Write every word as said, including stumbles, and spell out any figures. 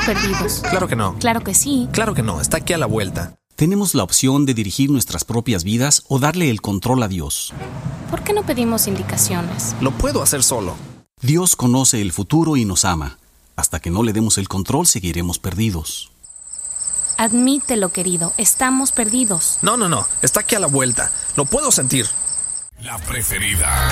perdidos. Claro que no. Claro que sí. Claro que no, está aquí a la vuelta. Tenemos la opción de dirigir nuestras propias vidas o darle el control a Dios. ¿Por qué no pedimos indicaciones? Lo puedo hacer solo. Dios conoce el futuro y nos ama. Hasta que no le demos el control, seguiremos perdidos. Admítelo, querido, estamos perdidos. No, no, no, está aquí a la vuelta. Lo puedo sentir. La preferida.